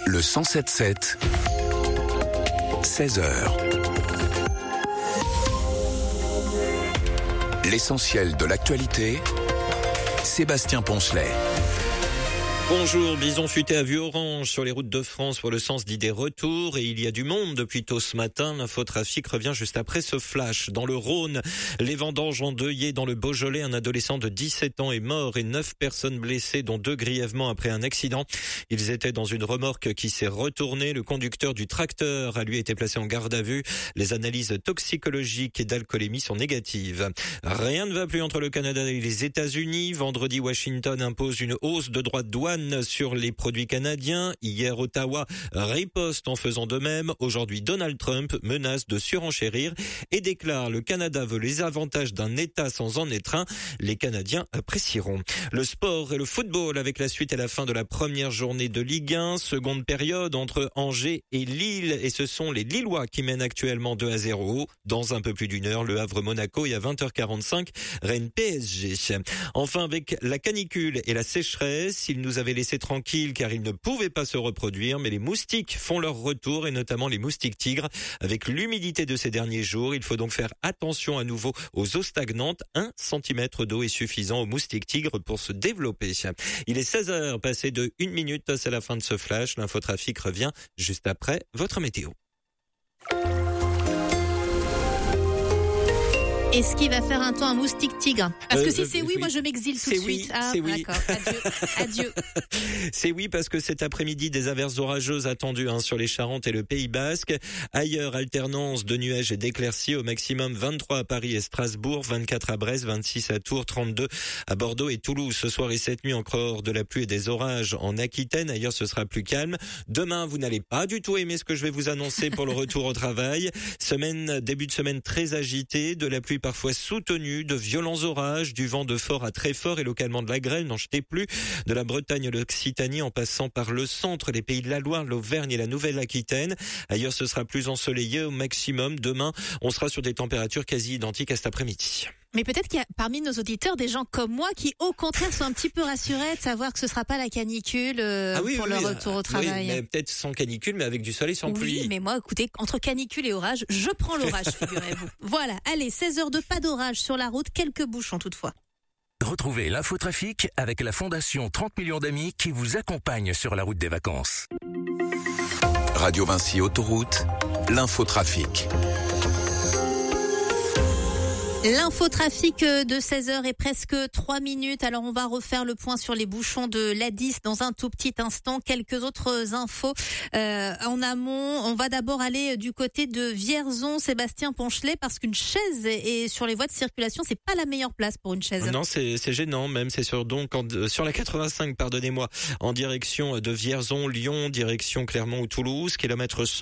Le 107.7, 16h. L'essentiel de l'actualité, Sébastien Poncelet. Bonjour, bison futé à vue orange sur les routes de France pour le sens d'idée retour et il y a du monde depuis tôt ce matin. L'infotrafic revient juste après ce flash. Dans le Rhône, les vendanges endeuillées dans le Beaujolais, un adolescent de 17 ans est mort et 9 personnes blessées dont 2 grièvement après un accident. Ils étaient dans une remorque qui s'est retournée. Le conducteur du tracteur a lui été placé en garde à vue. Les analyses toxicologiques et d'alcoolémie sont négatives. Rien ne va plus entre le Canada et les États-Unis. Vendredi, Washington impose une hausse de droits de douane sur les produits canadiens. Hier, Ottawa riposte en faisant de même. Aujourd'hui, Donald Trump menace de surenchérir et déclare: le Canada veut les avantages d'un État sans en être un. Les Canadiens apprécieront. Le sport et le football avec la suite et la fin de la première journée de Ligue 1. Seconde période entre Angers et Lille. Et ce sont les Lillois qui mènent actuellement 2-0. Dans un peu plus d'une heure, Le Havre-Monaco et à 20h45, Rennes-PSG. Enfin, avec la canicule et la sécheresse, il nous avait laissé tranquille car ils ne pouvaient pas se reproduire, mais les moustiques font leur retour et notamment les moustiques tigres. Avec l'humidité de ces derniers jours, il faut donc faire attention à nouveau aux eaux stagnantes. 1 cm d'eau est suffisant aux moustiques tigres pour se développer. Il est 16h, passé de 1 minute, c'est la fin de ce flash. L'infotrafic revient juste après votre météo. Est-ce qu'il va faire un temps un moustique tigre? Parce que si c'est oui, moi je m'exile tout de suite. C'est oui. D'accord, adieu. C'est oui parce que cet après-midi, des averses orageuses attendues sur les Charentes et le Pays Basque. Ailleurs, alternance de nuages et d'éclaircies, au maximum 23 à Paris et Strasbourg, 24 à Brest, 26 à Tours, 32 à Bordeaux et Toulouse. Ce soir et cette nuit, encore de la pluie et des orages en Aquitaine. Ailleurs, ce sera plus calme. Demain, vous n'allez pas du tout aimer ce que je vais vous annoncer pour le retour au travail. Début de semaine très agité, de la pluie parfois soutenue, de violents orages, du vent de fort à très fort et localement de la grêle, n'en jetez plus. De la Bretagne à l'Occitanie en passant par le centre, les pays de la Loire, l'Auvergne et la Nouvelle-Aquitaine. Ailleurs, ce sera plus ensoleillé au maximum. Demain, on sera sur des températures quasi identiques à cet après-midi. Mais peut-être qu'il y a parmi nos auditeurs des gens comme moi qui, au contraire, sont un petit peu rassurés de savoir que ce sera pas la canicule pour le retour au travail. Oui, mais peut-être sans canicule, mais avec du soleil, sans pluie. Oui, mais moi, écoutez, entre canicule et orage, je prends l'orage, figurez-vous. Voilà, allez, 16 heures de pas d'orage sur la route, quelques bouchons toutefois. Retrouvez l'infotrafic avec la Fondation 30 millions d'amis qui vous accompagne sur la route des vacances. Radio Vinci Autoroute, l'infotrafic. L'infotrafic de 16h est presque 3 minutes. Alors on va refaire le point sur les bouchons de l'A10 dans un tout petit instant. Quelques autres infos en amont. On va d'abord aller du côté de Vierzon, Sébastien Poncelet, parce qu'une chaise est sur les voies de circulation. C'est pas la meilleure place pour une chaise. Non, c'est gênant même. C'est sur la 85, pardonnez-moi, en direction de Vierzon, Lyon, direction Clermont ou Toulouse, kilomètre 100.